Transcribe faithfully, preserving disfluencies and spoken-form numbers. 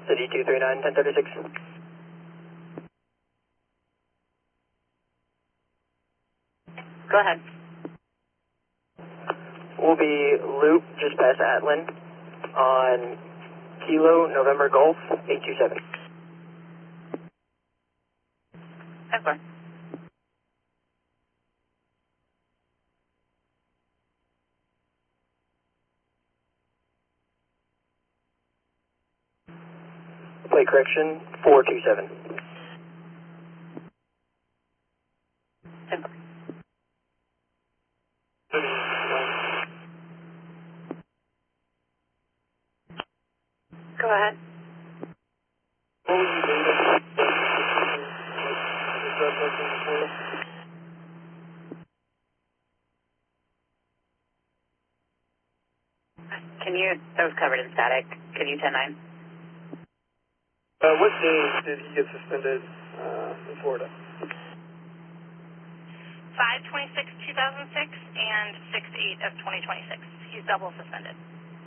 City two three nine, ten thirty-six. Go ahead. We'll be loop just past Atlin on Kilo November Golf eight two seven. Okay. Plate correction four two seven. Go ahead. Can you, that was covered in static. Can you ten nine? Uh, what day did he get suspended uh, in Florida? five twenty-six two thousand six and six eight of twenty twenty-six. He's double suspended.